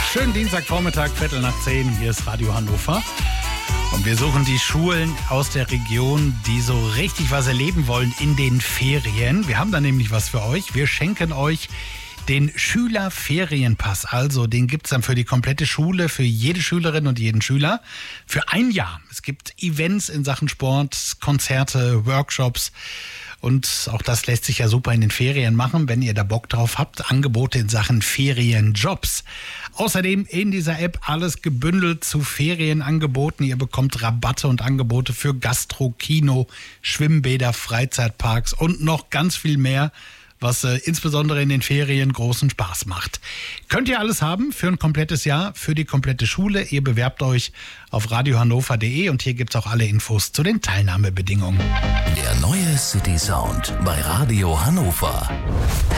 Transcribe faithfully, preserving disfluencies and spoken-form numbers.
Schönen Dienstagvormittag, Viertel nach zehn. Hier ist Radio Hannover. Und wir suchen die Schulen aus der Region, die so richtig was erleben wollen in den Ferien. Wir haben da nämlich was für euch. Wir schenken euch den Schülerferienpass. Also den gibt es dann für die komplette Schule, für jede Schülerin und jeden Schüler für ein Jahr. Es gibt Events in Sachen Sport, Konzerte, Workshops. Und auch das lässt sich ja super in den Ferien machen, wenn ihr da Bock drauf habt. Angebote in Sachen Ferienjobs. Außerdem in dieser App alles gebündelt zu Ferienangeboten. Ihr bekommt Rabatte und Angebote für Gastro, Kino, Schwimmbäder, Freizeitparks und noch ganz viel mehr, was äh, insbesondere in den Ferien großen Spaß macht. Könnt ihr alles haben für ein komplettes Jahr, für die komplette Schule. Ihr bewerbt euch auf radio hannover punkt de und hier gibt's auch alle Infos zu den Teilnahmebedingungen. Der neue City Sound bei Radio Hannover.